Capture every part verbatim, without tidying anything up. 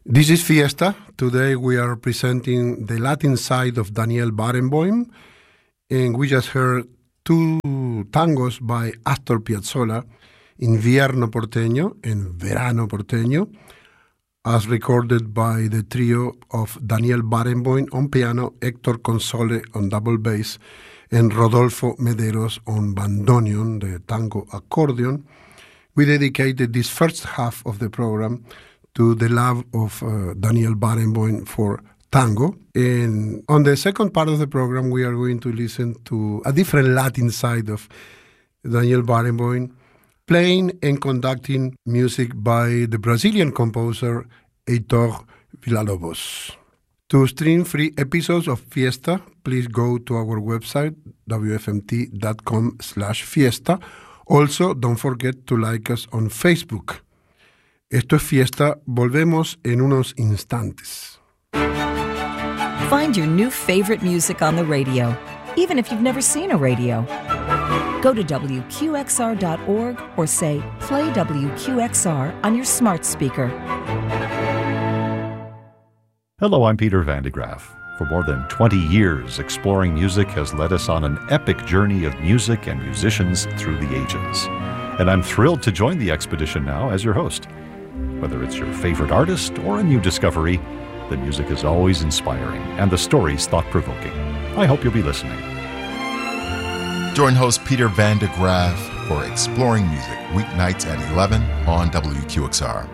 This is Fiesta. Today we are presenting the Latin side of Daniel Barenboim, and we just heard two tangos by Astor Piazzolla, Invierno Porteño and Verano Porteño, as recorded by the trio of Daniel Barenboim on piano, Héctor Console on double bass, and Rodolfo Mederos on bandoneon, the tango accordion. We dedicated this first half of the program to the love of uh, Daniel Barenboim for tango. And on the second part of the program, we are going to listen to a different Latin side of Daniel Barenboim, playing and conducting music by the Brazilian composer Heitor Villa-Lobos. To stream free episodes of Fiesta, please go to our website, w f m t dot com slash fiesta. Also, don't forget to like us on Facebook. Esto es Fiesta. Volvemos en unos instantes. Find your new favorite music on the radio, even if you've never seen a radio. Go to w q x r dot org or say, play W Q X R on your smart speaker. Hello, I'm Peter Van de Graaf. For more than twenty years, Exploring Music has led us on an epic journey of music and musicians through the ages. And I'm thrilled to join the expedition now as your host. Whether it's your favorite artist or a new discovery, the music is always inspiring and the stories thought-provoking. I hope you'll be listening. Join host Peter Van de Graaf for Exploring Music, weeknights at eleven on W Q X R.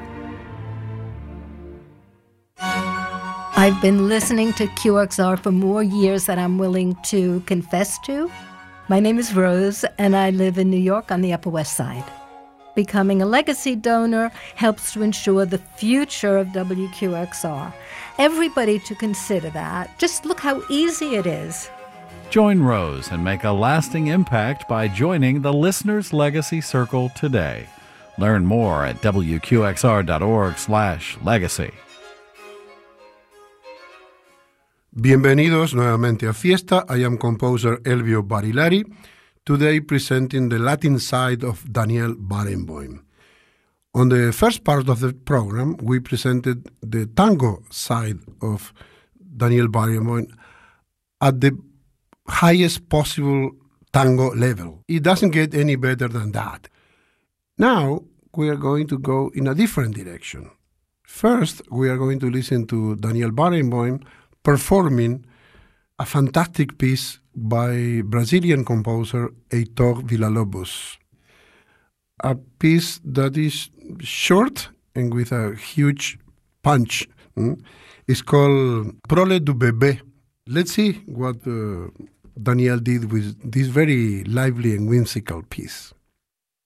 I've been listening to Q X R for more years than I'm willing to confess to. My name is Rose, and I live in New York on the Upper West Side. Becoming a legacy donor helps to ensure the future of W Q X R. Everybody to consider that. Just look how easy it is. Join Rose and make a lasting impact by joining the Listener's Legacy Circle today. Learn more at w q x r dot org slash legacy. Bienvenidos nuevamente a Fiesta. I am composer Elvio Barilari, today presenting the Latin side of Daniel Barenboim. On the first part of the program, we presented the tango side of Daniel Barenboim at the highest possible tango level. It doesn't get any better than that. Now, we are going to go in a different direction. First, we are going to listen to Daniel Barenboim performing a fantastic piece by Brazilian composer Heitor Villa-Lobos. A piece that is short and with a huge punch. Mm? It's called Prole du Bébé. Let's see what uh, Daniel did with this very lively and whimsical piece.